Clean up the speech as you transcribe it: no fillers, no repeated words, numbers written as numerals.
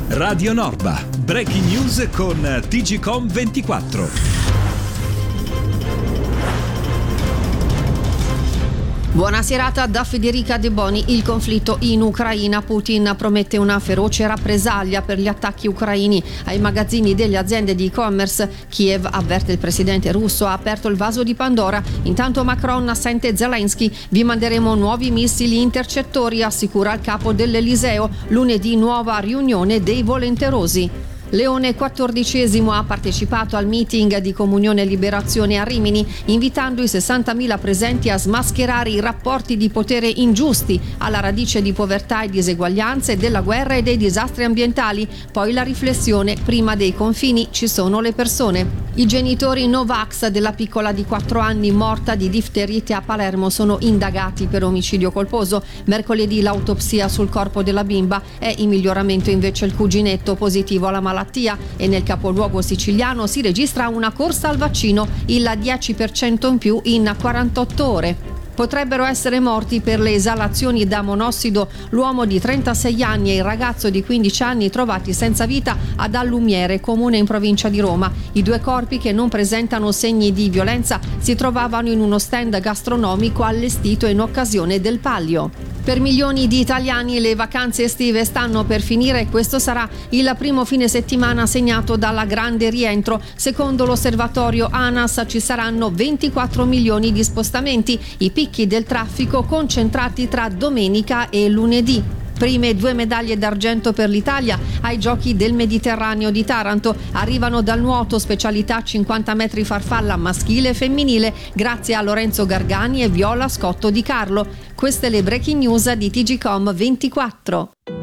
Radio Norba. Breaking news con TGcom 24. Buona serata da Federica De Boni. Il conflitto in Ucraina. Putin promette una feroce rappresaglia per gli attacchi ucraini ai magazzini delle aziende di e-commerce. Kiev, avverte il presidente russo, ha aperto il vaso di Pandora. Intanto Macron sente Zelensky. Vi manderemo nuovi missili intercettori, assicura il capo dell'Eliseo. Lunedì nuova riunione dei volenterosi. Leone XIV ha partecipato al meeting di Comunione e Liberazione a Rimini, invitando i 60.000 presenti a smascherare i rapporti di potere ingiusti, alla radice di povertà e diseguaglianze, della guerra e dei disastri ambientali. Poi la riflessione: prima dei confini ci sono le persone. I genitori Novax della piccola di 4 anni morta di difterite a Palermo sono indagati per omicidio colposo. Mercoledì l'autopsia sul corpo della bimba. È in miglioramento invece il cuginetto, positivo alla malattia, e nel capoluogo siciliano si registra una corsa al vaccino, il 10% in più in 48 ore. Potrebbero essere morti per le esalazioni da monossido l'uomo di 36 anni e il ragazzo di 15 anni trovati senza vita ad Allumiere, comune in provincia di Roma. I due corpi, che non presentano segni di violenza, si trovavano in uno stand gastronomico allestito in occasione del Palio. Per milioni di italiani le vacanze estive stanno per finire e questo sarà il primo fine settimana segnato dal grande rientro. Secondo l'osservatorio ANAS ci saranno 24 milioni di spostamenti, i picchi del traffico concentrati tra domenica e lunedì. Prime 2 medaglie d'argento per l'Italia ai Giochi del Mediterraneo di Taranto arrivano dal nuoto, specialità 50 metri farfalla maschile e femminile, grazie a Lorenzo Gargani e Viola Scotto Di Carlo. Queste le breaking news di TGcom 24.